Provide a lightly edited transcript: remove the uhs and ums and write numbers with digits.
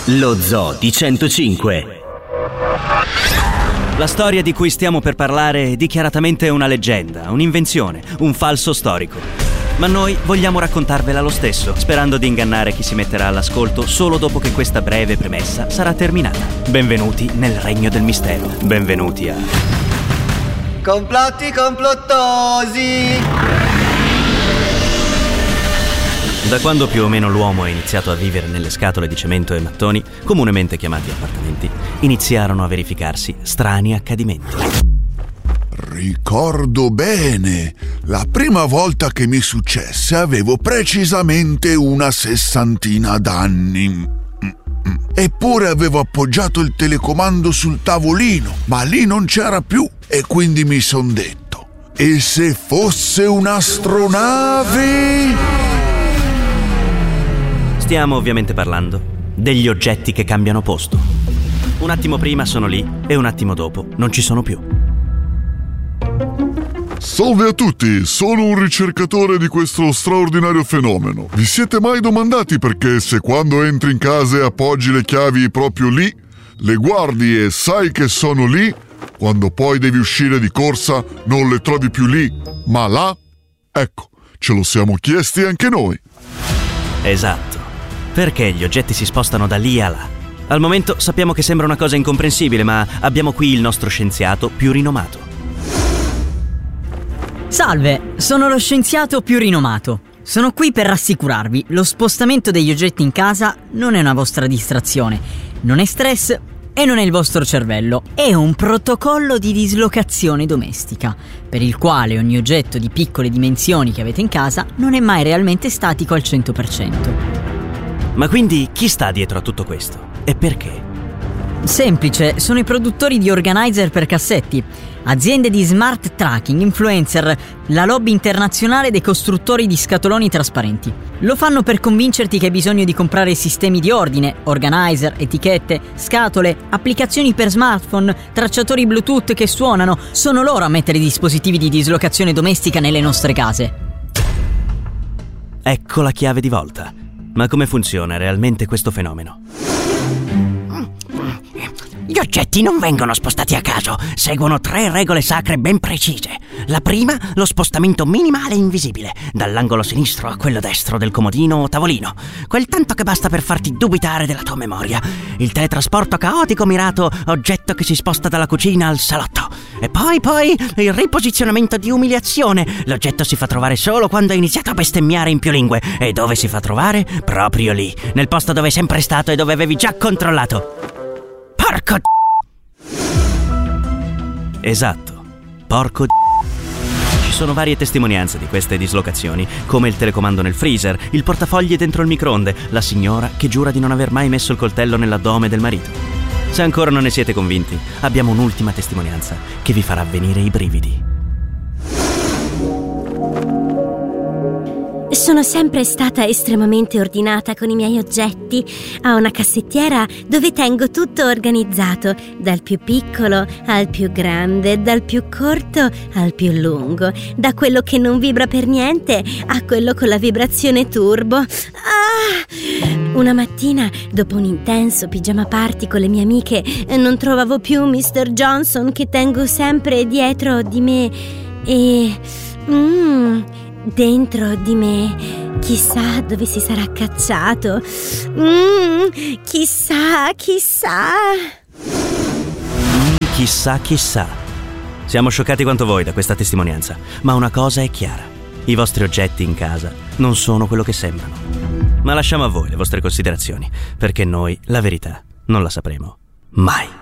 Lo Zoo di 105. La storia di cui stiamo per parlare è dichiaratamente una leggenda, un'invenzione, un falso storico. Ma noi vogliamo raccontarvela lo stesso, sperando di ingannare chi si metterà all'ascolto solo dopo che questa breve premessa sarà terminata. Benvenuti nel regno del mistero. Benvenuti a... Complotti complottosi! Da quando più o meno l'uomo ha iniziato a vivere nelle scatole di cemento e mattoni, comunemente chiamati appartamenti, iniziarono a verificarsi strani accadimenti. Ricordo bene, la prima volta che mi successe avevo precisamente una 60 d'anni. Eppure avevo appoggiato il telecomando sul tavolino, ma lì non c'era più e quindi mi son detto: e se fosse un'astronave? Stiamo ovviamente parlando degli oggetti che cambiano posto. Un attimo prima sono lì e un attimo dopo non ci sono più. Salve a tutti, sono un ricercatore di questo straordinario fenomeno. Vi siete mai domandati perché se quando entri in casa e appoggi le chiavi proprio lì, le guardi e sai che sono lì, quando poi devi uscire di corsa non le trovi più lì, ma là? Ecco, ce lo siamo chiesti anche noi. Esatto. Perché gli oggetti si spostano da lì a là? Al momento sappiamo che sembra una cosa incomprensibile, ma abbiamo qui il nostro scienziato più rinomato. Salve, sono lo scienziato più rinomato. Sono qui per rassicurarvi, lo spostamento degli oggetti in casa non è una vostra distrazione, non è stress e non è il vostro cervello. È un protocollo di dislocazione domestica, per il quale ogni oggetto di piccole dimensioni che avete in casa non è mai realmente statico al 100%. Ma quindi chi sta dietro a tutto questo? E perché? Semplice, sono i produttori di organizer per cassetti, aziende di smart tracking, influencer, la lobby internazionale dei costruttori di scatoloni trasparenti. Lo fanno per convincerti che hai bisogno di comprare sistemi di ordine, organizer, etichette, scatole, applicazioni per smartphone, tracciatori Bluetooth che suonano. Sono loro a mettere i dispositivi di dislocazione domestica nelle nostre case. Ecco la chiave di volta. Ma come funziona realmente questo fenomeno? Gli oggetti non vengono spostati a caso, seguono 3 regole sacre ben precise. La prima, lo spostamento minimale e invisibile, dall'angolo sinistro a quello destro del comodino o tavolino, quel tanto che basta per farti dubitare della tua memoria. Il teletrasporto caotico mirato, oggetto che si sposta dalla cucina al salotto. E poi il riposizionamento di umiliazione. L'oggetto si fa trovare solo quando hai iniziato a bestemmiare in più lingue. E dove si fa trovare? Proprio lì, nel posto dove è sempre stato e dove avevi già controllato. Porco Esatto, porco Ci sono varie testimonianze di queste dislocazioni, come il telecomando nel freezer, il portafogli dentro il microonde, la signora che giura di non aver mai messo il coltello nell'addome del marito. Se ancora non ne siete convinti, abbiamo un'ultima testimonianza che vi farà venire i brividi. Sono sempre stata estremamente ordinata con i miei oggetti. Ho una cassettiera dove tengo tutto organizzato, dal più piccolo al più grande, dal più corto al più lungo, da quello che non vibra per niente a quello con la vibrazione turbo. Una mattina, dopo un intenso pigiama party con le mie amiche, non trovavo più Mr. Johnson che tengo sempre dietro di me e... dentro di me, chissà dove si sarà cacciato. Chissà. Chissà. Siamo scioccati quanto voi da questa testimonianza, ma una cosa è chiara: i vostri oggetti in casa non sono quello che sembrano. Ma lasciamo a voi le vostre considerazioni, perché noi la verità non la sapremo mai.